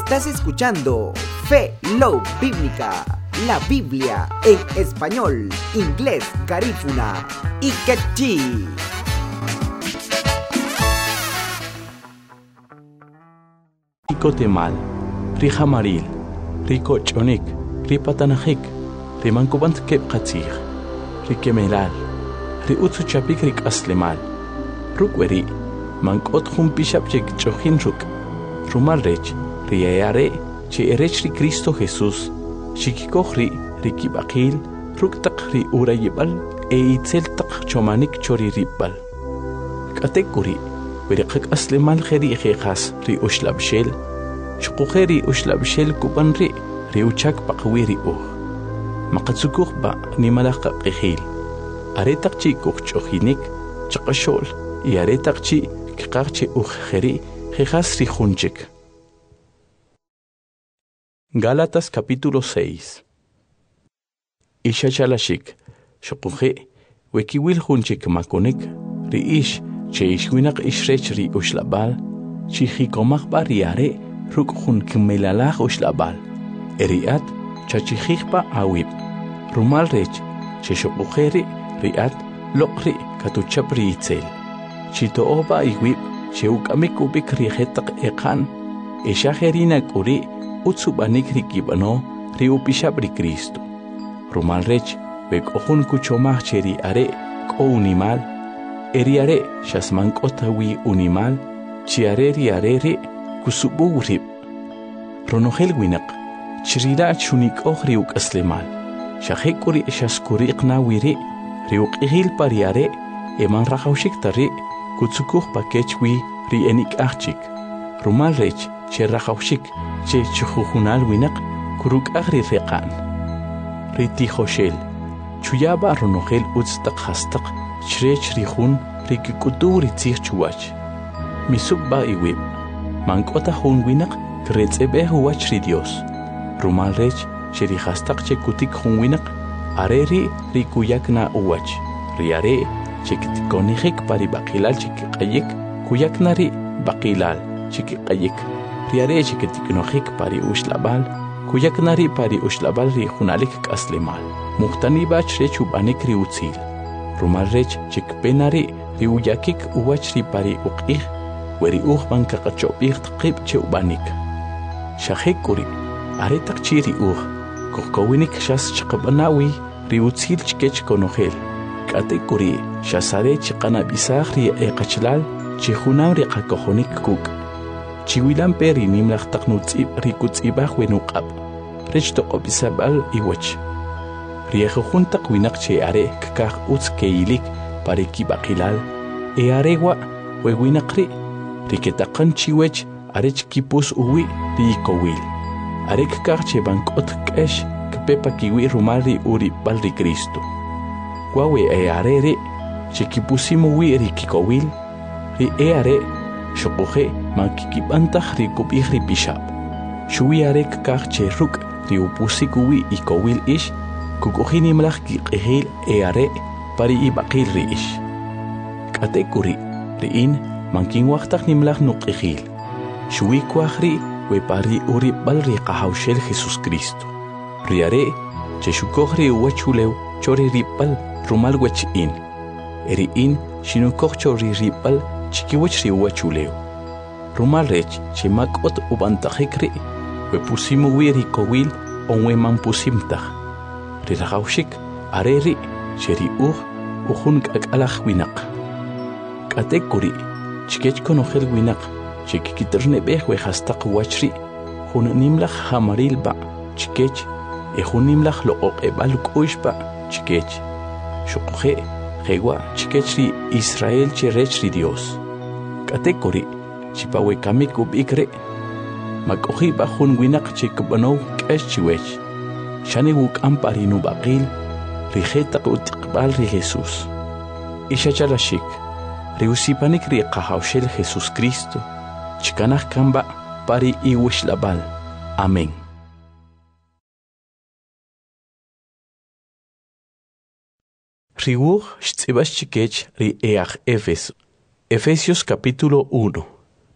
Estás escuchando Fe Love Bíblica, la Biblia en español, inglés, garífuna y quechí. Rico temal, rija maril, rico chonik, ripatanajik, rimancubant keb qatzig, rikemelal, riutsu chapik rik aslemal, rukweri, mancot jumpishap chek chojin ruk, rumal rech, riayare, che erech ri Cristo Jesús, shikikohri, rikibakil, ruktak ri urayibal, itzel tak chomanik chori ribal. Katekuri, ورقك أصل مال خيري خيخاس ري أشلب شيل شقو خيري أشلب شيل كوبان ري وشاك بقوي ري أوه مقدسوكوخ با نملاق قخيل أريتاق چي كوخ چوخينيك چقشول ياريتاق چي كقاق چي أوخ خيري خيخاس ري خونچك. Gálatas capítulo 6. Isha chalashik شقو خي وكيويل خونچك ماكونيك ري إيش Cheish winak ishrechri ushlabal, chichikomach bariare, rukhun kimelalach ushlabal. Eriat, chachichpa awib. Rumal rech, cheshobucheri, riat, lokri, katuchapri itzel. Chitooba iwib, cheukamikubik rihetak ekan. Eshaherina kuri, utsubanik rikibano, riupishabri Cristo. Rumal rech, bek ohun kuchomach cheri are, ko unimal. Eriare shasmankotawi unimal, chiareri arere kusuburib. Ronogel winak, chirila chunik ohriuk aslemal. Shahekuri shaskuriqna wiri, riuk ihil pariare, eman rahaushik tari, kutsukuh pakechwi ri enik achik. Rumal rech, che rahaushik, che chuhunal winak, kuruk ahri reqan. Riti hoshel, chuyaba ronogel utstak hastak, Chrech rihun rikikutu ritzich chuach. Misubba iwib. Mankota hun winak kretsebe huach ri Dios. Rumal rech sherihastak chekutik hun winak areri rikuyakna uach. Riare chekitikonihik pari bakilal chikikayik kuyaknari bakilal chikikayik. Riare chekitiknohik pari ushlabal kuyaknari pari ushlabal ri hunalik kaslemal. Muhtani bach rechubanik ri utzil. Rumal rech chikpenari riuyakik uwachri pari uqih weri uhman kakachopih tqib cheubanik. Shahekuri aretak chiri kohkowinik shas chqabanawi riutzil chkech konogel. Katekuri shasare chqanabisah ri eqachlal chihunam ri qakohonik kuk. Chiwilan peri nimlaq taqnutzib rikutzibah wenuqab. Rech toqobisabal iwach. Riejo junta winak che are kakak uts keilik pare kibakilal e aregua wewinakri riketakan chiwech arech kipus uwi rikowil are kakak che bankot kesh kpepa kiwi rumari uri balri Cristo kwawe e arere che kipusimu wi rikikowil ri e are shokoje mankikibantah rikubih ripishab shui are kakak che ruk riupusikuwi ikowil ish Kukuhini malak kikihil are pari ibakil riish. Katekuri riin manking waktak ni malak nukihil. Shui kwahri we pari uri balri kahaushel Jesus Cristo. Riare cheshukohri uwachulew chori ripal rumal wechin. Eriin shinukoh chori ripal chikiwachri uwachulew. Rumal rech chimakot ubantahikri we pusimu wiri kowil onwe man pusimtah. Rirahaushik areri cheri uhun kakalach winak. Katekuri chikech konogel winak chikikiterne behwe hastak wachri hun nimlach hamaril ba chikech hun nimlach loqoq ebal kuishba chikech shuqhe hewa chikechri Israel cherechri Dios. Katekuri chipawe kamiku bikre makohi ba hun winak chikbano kesh chiwech. Shani wuk amparinu bakil, rijetak utiqbal ri Jesus. Isha chalashik, riusipanik ri qahaushel Jesus Cristo, chikanah kamba pari iwishlabal. Amén. Riwuj shtzibas chikech ri each Efesios capítulo 1.